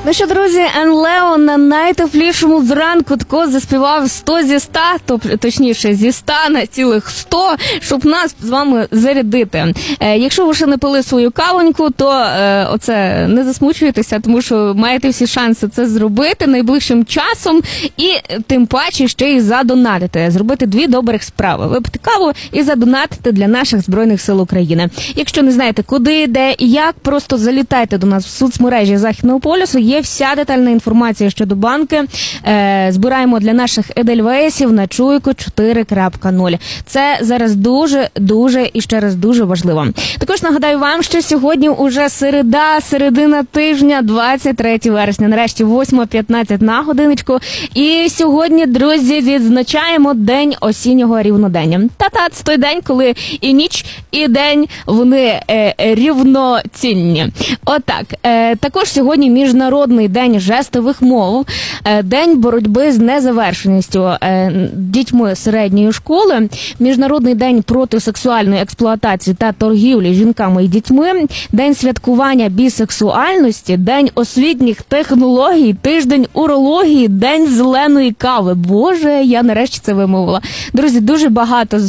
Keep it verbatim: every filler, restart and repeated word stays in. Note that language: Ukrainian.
Ну що, друзі, Енлео на найтеплішому зранку тако заспівав сто зі ста, точніше зі ста на цілих сто, щоб нас з вами зарядити. Е, якщо ви ще не пили свою кавоньку, то е, оце не засмучуйтеся, тому що маєте всі шанси це зробити найближчим часом і тим паче ще й задонатити, зробити дві добрих справи. Випити каву і задонатити для наших Збройних сил України. Якщо не знаєте куди, де і як, просто залітайте до нас в соцмережі Західного полюсу. Є вся детальна інформація щодо банки. Е, збираємо для наших едельвейсів на Чуйку чотири крапка нуль. Це зараз дуже, дуже і ще раз дуже важливо. Також нагадаю вам, що сьогодні уже середа, середина тижня, двадцять третє вересня. Нарешті восьма п'ятнадцять на годиночку. І сьогодні, друзі, відзначаємо День осіннього рівнодення. Та-та, це той день, коли і ніч, і день, вони е, рівноцінні. Отак. Е, також сьогодні Міжнародний день жестових мов, е, день боротьби з незавершеністю е, дітьми середньої школи, Міжнародний день проти сексуальної експлуатації та торгівлі жінками і дітьми, день святкування бісексуальності, день освітніх технологій, тиждень урології, день зеленої кави. Боже, я нарешті це вимовила. Друзі, дуже багато